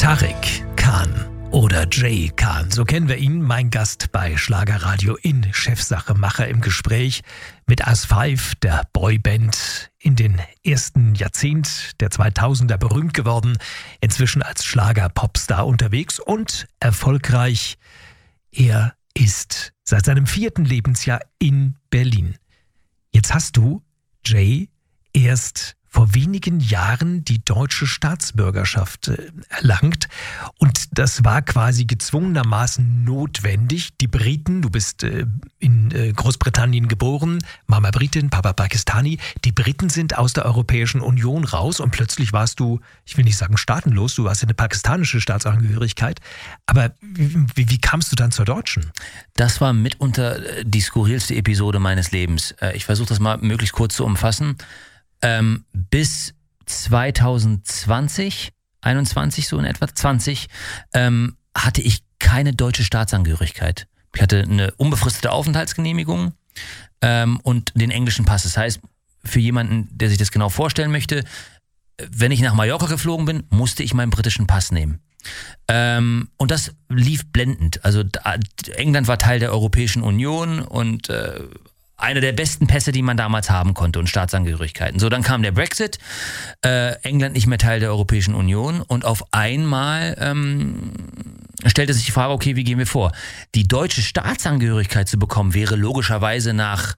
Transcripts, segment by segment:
Tarek Khan oder Jay Khan, so kennen wir ihn, mein Gast bei Schlagerradio in Chefsache Macher im Gespräch mit As5, der Boyband, in den ersten Jahrzehnt der 2000er berühmt geworden, inzwischen als Schlager-Popstar unterwegs und erfolgreich. Er ist seit seinem 4. Lebensjahr in Berlin. Jetzt hast du, Jay, erst vor wenigen Jahren die deutsche Staatsbürgerschaft erlangt. Und das war quasi gezwungenermaßen notwendig. Die Briten, du bist in Großbritannien geboren, Mama Britin, Papa Pakistani. Die Briten sind aus der Europäischen Union raus und plötzlich warst du, ich will nicht sagen staatenlos, du hast eine pakistanische Staatsangehörigkeit. Aber wie kamst du dann zur deutschen? Das war mitunter die skurrilste Episode meines Lebens. Ich versuche das mal möglichst kurz zu umfassen. Bis 2020, 21 so in etwa, 20, hatte ich keine deutsche Staatsangehörigkeit. Ich hatte eine unbefristete Aufenthaltsgenehmigung und den englischen Pass. Das heißt, für jemanden, der sich das genau vorstellen möchte, wenn ich nach Mallorca geflogen bin, musste ich meinen britischen Pass nehmen. Und das lief blendend. Also England war Teil der Europäischen Union und einer der besten Pässe, die man damals haben konnte und Staatsangehörigkeiten. So, dann kam der Brexit, England nicht mehr Teil der Europäischen Union und auf einmal stellte sich die Frage, okay, wie gehen wir vor? Die deutsche Staatsangehörigkeit zu bekommen, wäre logischerweise nach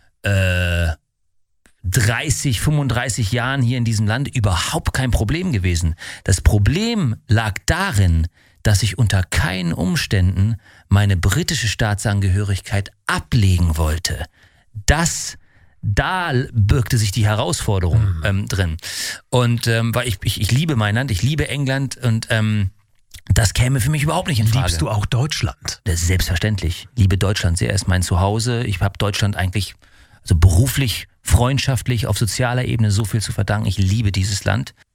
30, 35 Jahren hier in diesem Land überhaupt kein Problem gewesen. Das Problem lag darin, dass ich unter keinen Umständen meine britische Staatsangehörigkeit ablegen wollte. Da birgte sich die Herausforderung drin. Und weil ich liebe mein Land, ich liebe England und das käme für mich überhaupt nicht in Frage. Liebst du auch Deutschland? Das ist selbstverständlich. Ich liebe Deutschland sehr, ist mein Zuhause. Ich habe Deutschland eigentlich beruflich, freundschaftlich, auf sozialer Ebene so viel zu verdanken. Ich liebe dieses Land.